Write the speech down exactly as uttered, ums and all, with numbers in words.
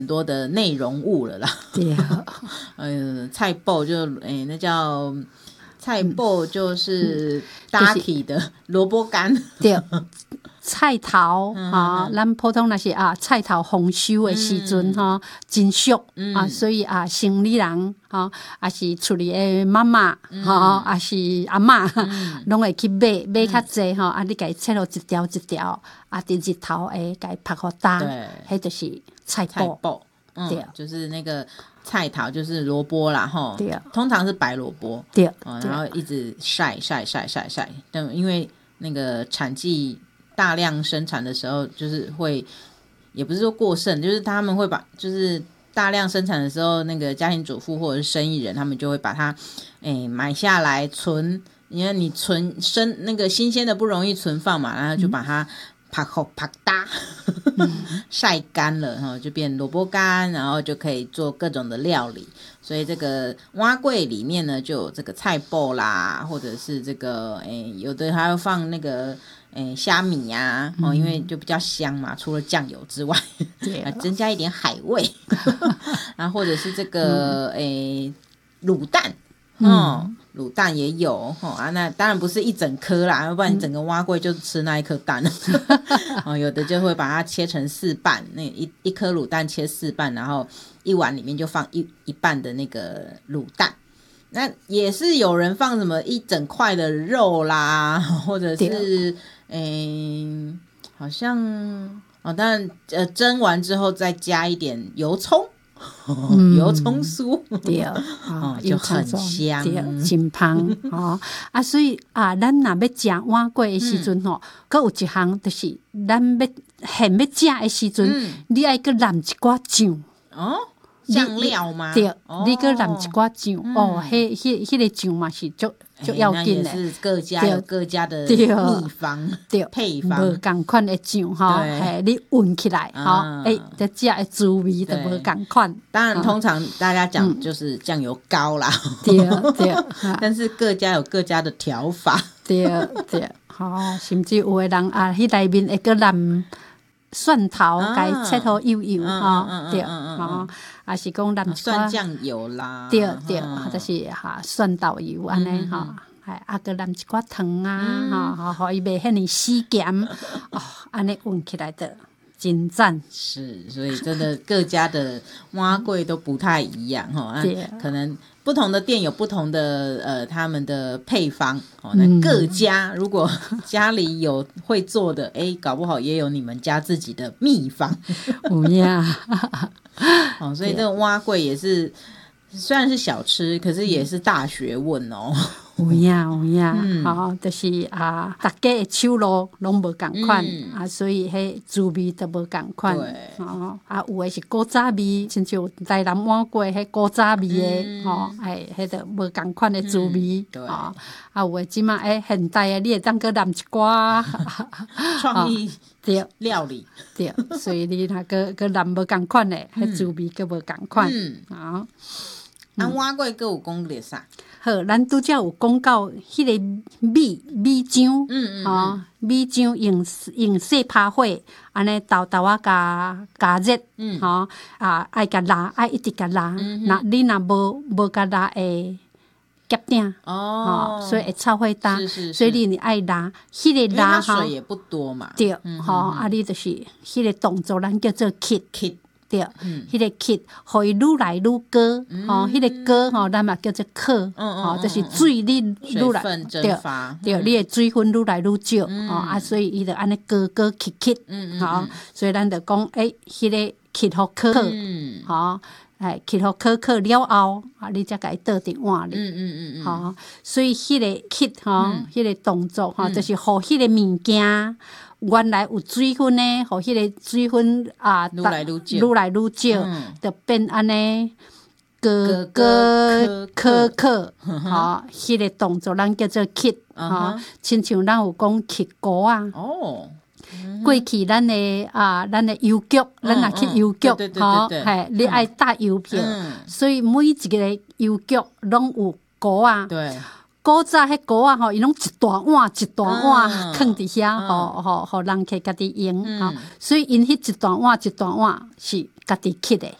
很多的内容物了啦。 对啊， 呃，菜脯就诶、欸，那叫菜脯，就是搭起的萝卜干。 对。菜头哈，咱普通那是啊，菜头丰收的时阵哈，真俗啊，所以啊，生理人哈，啊是厝里的妈妈哈，啊是阿嬷，拢会去买买较济哈，啊你家切落一条一条，啊伫日头诶，家拍好干，迄就是菜脯。 对，就是那个菜头，就是萝卜啦吼， 对， 通常是白萝卜， 对， 然后一直晒晒晒晒晒，但因为那个产季。大量生产的时候，就是会，也不是说过剩，就是他们会把，就是大量生产的时候，那个家庭主妇或者是生意人，他们就会把它，哎，买下来存，因为你存生那个新鲜的不容易存放嘛，然后就把它拍好拍大，晒干了，然后就变萝卜干，然后就可以做各种的料理。所以这个碗粿里面呢，就有这个菜脯啦，或者是这个，哎，有的还要放那个。诶，虾米呀、啊，哦，因为就比较香嘛，除了酱油之外，增加一点海味，然后或者是这个诶卤蛋，哦，卤蛋也有哦啊，那当然不是一整颗啦，要不然你整个碗粿就吃那一颗蛋哦，有的就会把它切成四瓣，那一一颗卤蛋切四瓣，然后一碗里面就放一一半的那个卤蛋。那也是有人放什么一整块的肉啦，或者是诶，好像哦，当然呃蒸完之后再加一点油葱，嗯、油葱酥， 对， 哦，就很香， 对，真香哦啊！所以啊，咱若要食碗粿的时阵吼，佮、嗯、有一项就是咱要现要食的时阵，嗯、你爱佮淋一寡酱哦。酱料吗？ 对，哦、你搁淋一寡酱、嗯、哦，迄迄迄个酱嘛是足足要紧的。 那也是各家有各家的秘方、 对配方， 无共款的酱哈，嘿，你混起来哈，哎、嗯，这食的滋味都无共款。 当然，通常大家讲就是酱油膏啦， 对对， 但是各家有各家的调法。 对对，好，甚至有的人啊，迄内面会搁淋。蒜头该切好油油哈，对，哈，还是讲淋蒜酱油啦， 对对，就是哈蒜豆油安尼哈，还啊个淋一寡糖啊，哈，好，伊袂遐尼死咸，哦，安尼混起来的真赞。 是，所以真的各家的碗粿都不太一样哈，可能。不同的店有不同的呃他们的配方哦，那各家如果家里有会做的，哎，搞不好也有你们家自己的秘方。 有呀， 哦，所以这个碗粿也是虽然是小吃，可是也是大学问哦。 有呀有呀，嗯、哦，就是啊，大家的手路拢无共款、嗯、啊，所以迄滋味都无共款。对，哦，啊，有的是古早味，亲像台南碗粿迄古早味的，嗯、哦，哎，迄个无共款的滋味。嗯、对，哦，啊，有的即马哎现代的，你会当搁淋一寡创意对料理， 对，所以你若搁搁淋无共款的，迄滋味搁无共款。嗯，啊， 啊，碗粿搁有讲咧啥？ 好，咱拄则有讲到迄个米米浆，嗯嗯，哦，米浆用用细拍火，安尼豆豆啊加加热，嗯，吼、哦、啊爱甲拉，爱一直甲拉，那、嗯、你若无无甲拉会夹定，哦，哦，所以会臭火大，是是是，所以你你爱拉，迄、那个拉哈， 水也不多嘛， 对，吼、嗯哦，啊，你就是迄个动作，咱叫做 kit kit。对，迄、嗯、个 kit， 互伊愈来愈高，嗯、吼，迄、那个高吼，咱嘛叫做壳，嗯嗯、吼，就是水你愈来对对，嗯、你的水分愈来愈少，嗯、吼啊，所以伊就安尼高高 kit kit， 嗯吼、嗯，所以咱就讲，诶，迄、那个 kit 互壳，嗯，吼，哎 ，kit 互壳壳了后，啊，你才甲伊倒伫碗里，嗯嗯嗯吼，所以迄个 kit 吼，迄、嗯、个动作吼，嗯、就是互迄个物件。原来有水分呢，互迄个水分啊， 愈来愈少， 愈来愈少，就变安尼哥哥可可，吼，迄个动作咱叫做 kit， 吼，亲像咱有讲 kit 锅啊。哦。过去咱的啊，咱的邮局，咱若去邮局，吼，嘿，你爱带邮票，所以每一个邮局拢有锅啊。对。 古早迄锅啊吼，伊拢一大碗一大碗放伫遐， 嗯吼吼，互人客家己用嗯吼，所以因迄一大碗一大碗是家己揢的。